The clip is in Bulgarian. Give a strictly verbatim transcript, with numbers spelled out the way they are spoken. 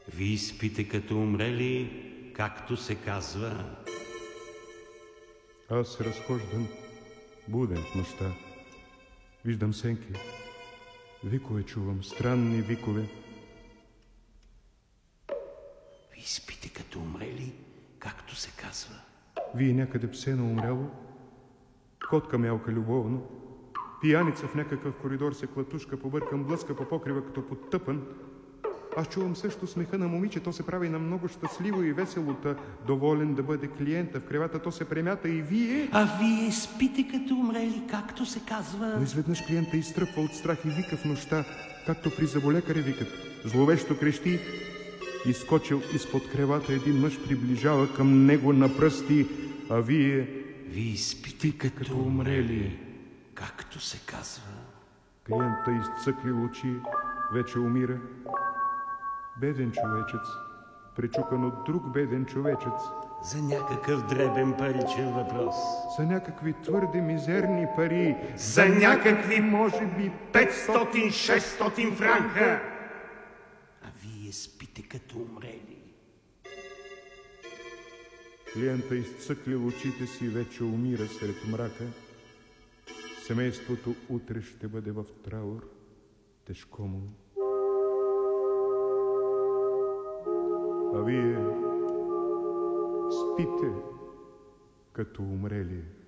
Вие спите като умрели, както се казва. Аз се разхождам буден в нощта. Виждам сенки. Викове чувам, странни викове. Вие спите като умрели, както се казва. Вие някъде псе на умряло, котка мялка любовно, пияница в някакъв коридор се клатушка, побъркан, блъска по покрива като потъпан. Аз чувам също смеха на момиче, то се прави на много щастливо и весело, та доволен да бъде клиента. В кревата то се премята и вие... А вие спите като умрели, както се казва. Но изведнъж клиента изтръпва от страх и вика в нощта, както при заболекаре викат. Зловещо крещи. Изскочил изпод кревата един мъж, приближава към него на пръсти, а вие... Вие спите като, като умрели, както се казва. Клиента изцъклил очи, вече умира. Беден човечец, пречукан от друг беден човечец. За някакъв дребен паричен въпрос. За някакви твърде мизерни пари. За някакви, може би, петстотин-шестстотин франка. А вие спите като умрели. Клиента изцъклил очите си, вече умира сред мрака. Семейството утре ще бъде в траур. Тежко му. А вие спите като умрели.